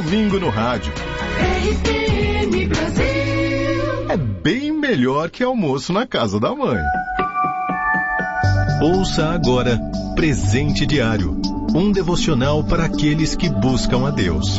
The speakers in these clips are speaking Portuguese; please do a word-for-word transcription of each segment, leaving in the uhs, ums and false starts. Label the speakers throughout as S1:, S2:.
S1: Domingo no rádio.
S2: R T M Brasil.
S1: É bem melhor que almoço na casa da mãe. Ouça agora Presente Diário, um devocional para aqueles que buscam a Deus.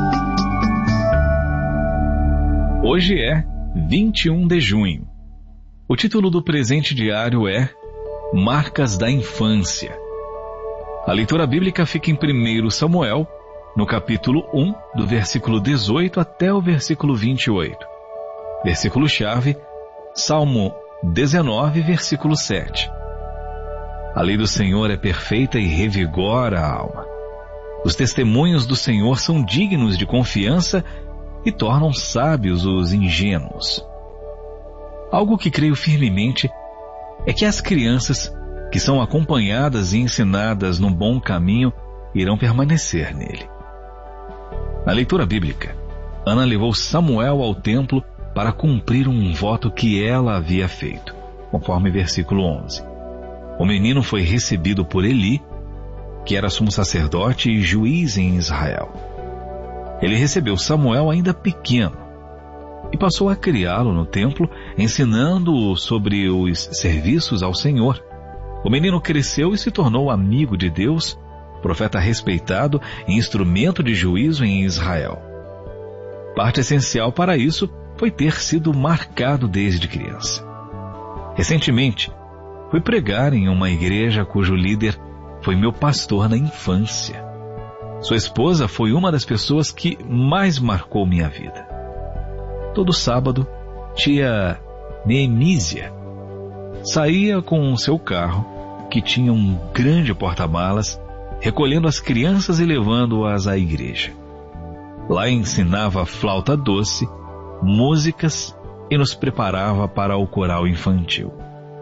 S3: Hoje é vinte e um de junho. O título do Presente Diário é Marcas da Infância. A leitura bíblica fica em primeiro Samuel, no capítulo um, do versículo dezoito até o versículo vinte e oito. Versículo-chave, Salmo dezenove, versículo sete. A lei do Senhor é perfeita e revigora a alma. Os testemunhos do Senhor são dignos de confiança e tornam sábios os ingênuos. Algo que creio firmemente é que as crianças que são acompanhadas e ensinadas no bom caminho irão permanecer nele. Na leitura bíblica, Ana levou Samuel ao templo para cumprir um voto que ela havia feito, conforme versículo onze. O menino foi recebido por Eli, que era sumo sacerdote e juiz em Israel. Ele recebeu Samuel ainda pequeno e passou a criá-lo no templo, ensinando-o sobre os serviços ao Senhor. O menino cresceu e se tornou amigo de Deus, profeta respeitado e instrumento de juízo em Israel. Parte essencial para isso foi ter sido marcado desde criança. Recentemente, fui pregar em uma igreja cujo líder foi meu pastor na infância. Sua esposa foi uma das pessoas que mais marcou minha vida. Todo sábado, tia Neemísia saía com seu carro, que tinha um grande porta-malas, recolhendo as crianças e levando-as à igreja. Lá ensinava flauta doce, músicas e nos preparava para o coral infantil.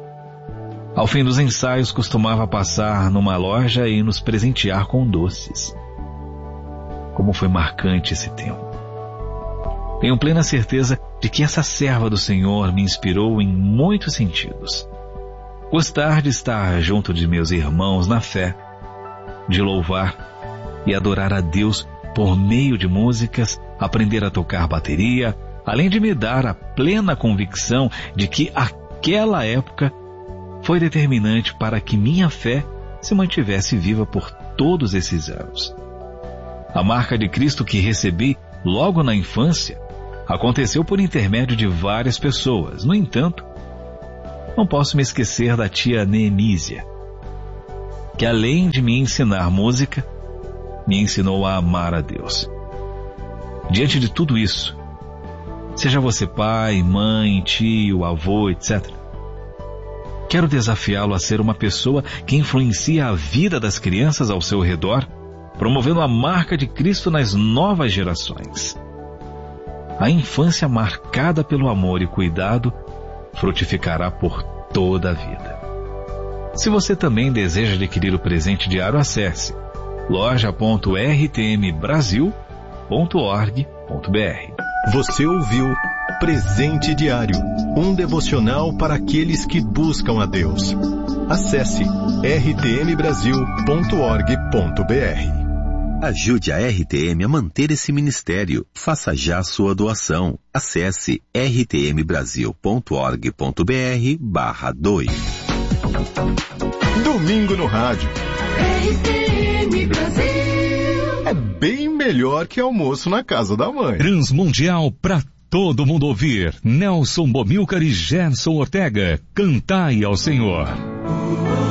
S3: Ao fim dos ensaios, costumava passar numa loja e nos presentear com doces. Como foi marcante esse tempo. Tenho plena certeza de que essa serva do Senhor me inspirou em muitos sentidos. Gostar de estar junto de meus irmãos na fé, de louvar e adorar a Deus por meio de músicas, aprender a tocar bateria, além de me dar a plena convicção de que aquela época foi determinante para que minha fé se mantivesse viva por todos esses anos. A marca de Cristo que recebi logo na infância aconteceu por intermédio de várias pessoas. No entanto, não posso me esquecer da tia Neemísia, que além de me ensinar música, me ensinou a amar a Deus. Diante de tudo isso, seja você pai, mãe, tio, avô, etcétera, quero desafiá-lo a ser uma pessoa que influencia a vida das crianças ao seu redor, promovendo a marca de Cristo nas novas gerações. A infância marcada pelo amor e cuidado frutificará por toda a vida. Se você também deseja adquirir o presente diário, acesse loja ponto r t m brasil ponto org ponto b r.
S1: Você ouviu Presente Diário, um devocional para aqueles que buscam a Deus. Acesse r t m brasil ponto org ponto b r.
S4: Ajude a R T M a manter esse ministério. Faça já sua doação. Acesse r t m brasil ponto org ponto b r barra doe.
S1: Domingo no rádio.
S2: R T M Brasil.
S1: É bem melhor que almoço na casa da mãe.
S5: Transmundial pra todo mundo ouvir. Nelson Bomilcar e Gerson Ortega. Cantai ao Senhor.